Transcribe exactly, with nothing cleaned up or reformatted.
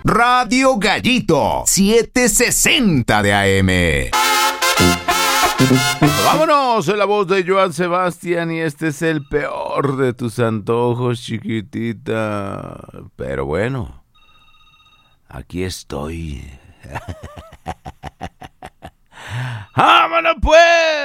Radio Gallito, setecientos sesenta de A M. Vámonos, soy la voz de Joan Sebastián y este es el peor de tus antojos, chiquitita. Pero bueno, aquí estoy. ¡Vámonos pues!